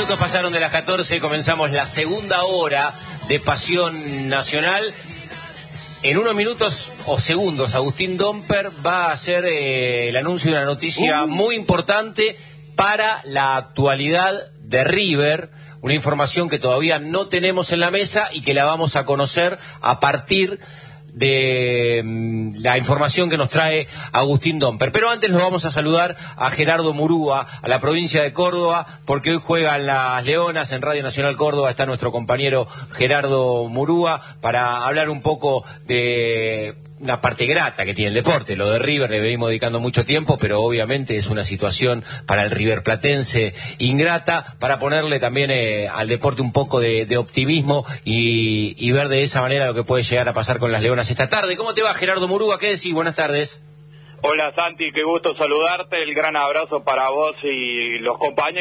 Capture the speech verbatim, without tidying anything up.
minutos pasaron de las catorce, comenzamos la segunda hora de Pasión Nacional. En unos minutos o segundos, Agustín Domper va a hacer eh, el anuncio de una noticia uh. muy importante para la actualidad de River, una información que todavía no tenemos en la mesa y que la vamos a conocer a partir de um, la información que nos trae Agustín Domper. Pero antes nos vamos a saludar a Gerardo Murúa, a la provincia de Córdoba, porque hoy juegan las Leonas en Radio Nacional Córdoba. Está nuestro compañero Gerardo Murúa para hablar un poco de una parte grata que tiene el deporte. Lo de River le venimos dedicando mucho tiempo, pero obviamente es una situación para el River Platense ingrata, para ponerle también eh, al deporte un poco de, de optimismo y, y ver de esa manera lo que puede llegar a pasar con las Leonas esta tarde. ¿Cómo te va, Gerardo Murúa? ¿Qué decís? Buenas tardes. Hola, Santi, qué gusto saludarte. El gran abrazo para vos y los compañeros.